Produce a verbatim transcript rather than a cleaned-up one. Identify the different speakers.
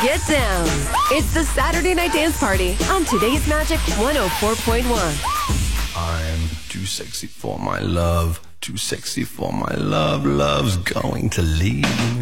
Speaker 1: get down. It's the Saturday Night Dance Party on Today's Magic one oh four point one.
Speaker 2: I'm too sexy for my love, too sexy for my love. Love's going to leave me.